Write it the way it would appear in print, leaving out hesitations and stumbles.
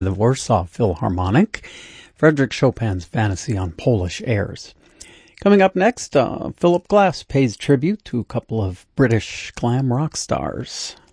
the Warsaw Philharmonic, Frederick Chopin's Fantasy on Polish Airs. Coming up next, Philip Glass pays tribute to a couple of British glam rock stars.